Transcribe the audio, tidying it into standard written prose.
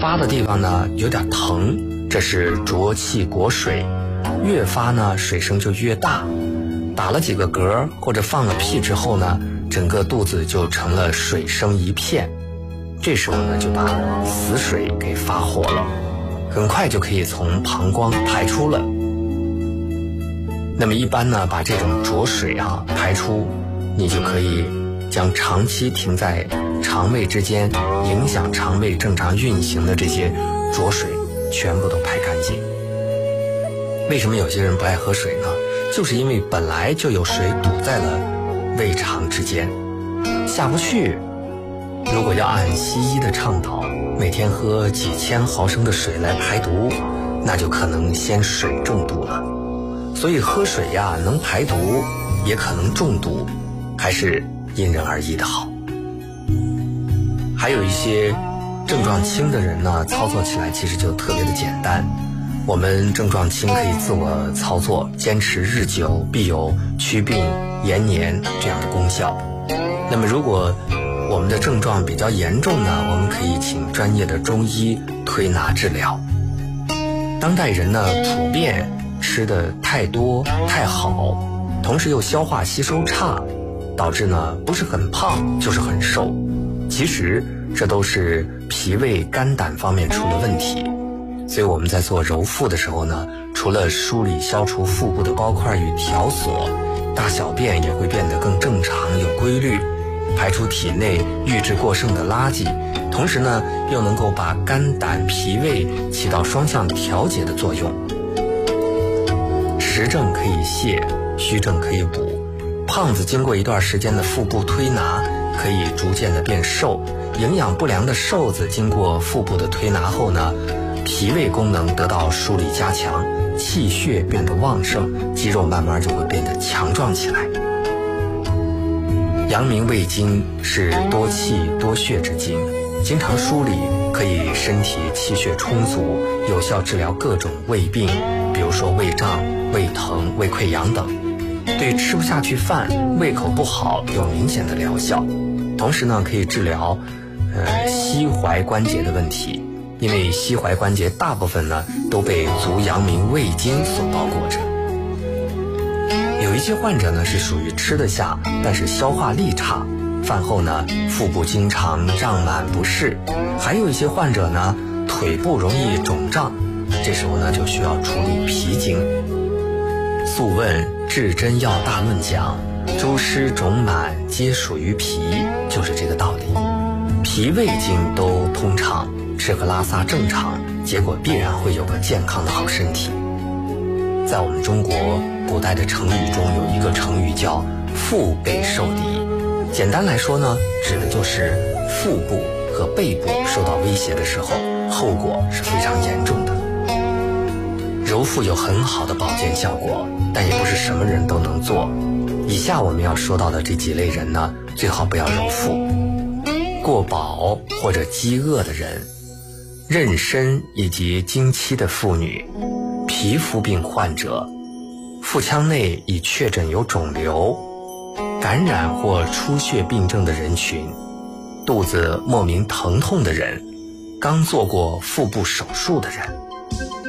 发的地方呢有点疼，这是浊气裹水，越发呢水声就越大，打了几个嗝或者放了屁之后呢，整个肚子就成了水声一片，这时候呢就把死水给发活了，很快就可以从膀胱排出了。那么一般呢把这种浊水排出，你就可以将长期停在肠胃之间影响肠胃正常运行的这些浊水全部都排干净。为什么有些人不爱喝水呢？就是因为本来就有水堵在了胃肠之间下不去，如果要按西医的倡导每天喝几千毫升的水来排毒，那就可能先水中毒了。所以喝水能排毒也可能中毒，还是因人而异的好。还有一些症状轻的人呢，操作起来其实就特别的简单。我们症状轻可以自我操作，坚持日久必有祛病延年这样的功效。那么如果我们的症状比较严重呢，我们可以请专业的中医推拿治疗。当代人呢普遍吃的太多太好，同时又消化吸收差，导致呢不是很胖就是很瘦，其实这都是脾胃肝胆方面出了问题。所以我们在做揉腹的时候呢，除了梳理消除腹部的包块与条索，大小便也会变得更正常有规律，排出体内郁滞过剩的垃圾，同时呢又能够把肝胆脾胃起到双向调节的作用。实证可以泻，虚证可以补。胖子经过一段时间的腹部推拿，可以逐渐的变瘦。营养不良的瘦子经过腹部的推拿后呢，脾胃功能得到梳理加强，气血变得旺盛，肌肉慢慢就会变得强壮起来。阳明胃经是多气多血之经，经常梳理可以身体气血充足，有效治疗各种胃病，比如说胃胀、胃疼、胃溃疡等。对吃不下去饭、胃口不好有明显的疗效。同时呢，可以治疗膝踝关节的问题，因为膝踝关节大部分呢都被足阳明胃经所包裹着。有一些患者呢是属于吃得下，但是消化力差，饭后呢腹部经常胀满不适。还有一些患者呢腿部容易肿胀，这时候呢就需要处理脾经。素问治真药大论讲，诸湿肿满皆属于脾，就是这个道理。脾胃经都通畅，吃喝拉撒正常，结果必然会有个健康的好身体。在我们中国古代的成语中，有一个成语叫腹背受敌，简单来说呢，指的就是腹部和背部受到威胁的时候，后果是非常严重的。揉腹有很好的保健效果，但也不是什么人都能做。以下我们要说到的这几类人呢，最好不要揉腹。过饱或者饥饿的人，妊娠以及经期的妇女，皮肤病患者，腹腔内已确诊有肿瘤，感染或出血病症的人群，肚子莫名疼痛的人，刚做过腹部手术的人。